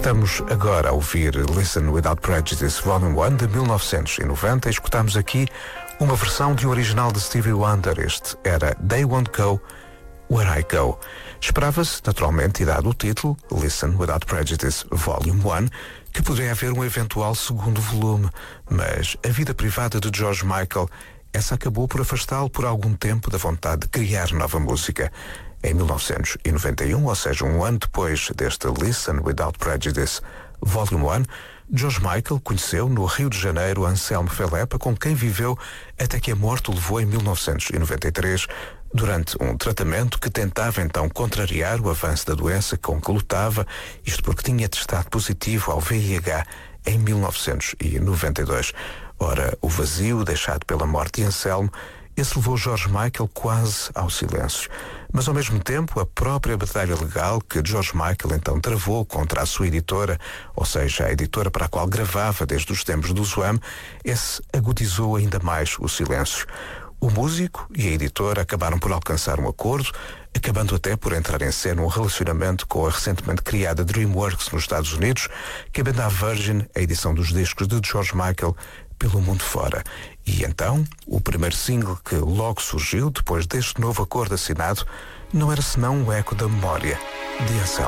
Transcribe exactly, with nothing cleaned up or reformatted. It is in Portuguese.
Estamos agora a ouvir Listen Without Prejudice Volume um de mil novecentos e noventa e escutamos aqui uma versão de um original de Stevie Wonder. Este era They Won't Go Where I Go. Esperava-se, naturalmente, e dado o título, Listen Without Prejudice Volume um, que poderia haver um eventual segundo volume, mas a vida privada de George Michael, essa acabou por afastá-lo por algum tempo da vontade de criar nova música. Em mil novecentos e noventa e um, ou seja, um ano depois deste Listen Without Prejudice Volume um, George Michael conheceu no Rio de Janeiro Anselmo Felepa, com quem viveu até que a morte o levou em mil novecentos e noventa e três, durante um tratamento que tentava então contrariar o avanço da doença com que lutava, isto porque tinha testado positivo ao V I H em mil novecentos e noventa e dois. Ora, o vazio deixado pela morte de Anselmo, esse levou George Michael quase ao silêncio. Mas, ao mesmo tempo, a própria batalha legal que George Michael então travou contra a sua editora, ou seja, a editora para a qual gravava desde os tempos do Zoam, esse agudizou ainda mais o silêncio. O músico e a editora acabaram por alcançar um acordo, acabando até por entrar em cena um relacionamento com a recentemente criada DreamWorks nos Estados Unidos, cabendo à Virgin a edição dos discos de George Michael pelo mundo fora. E então, o primeiro single que logo surgiu depois deste novo acordo assinado não era senão um eco da memória de Anselmo.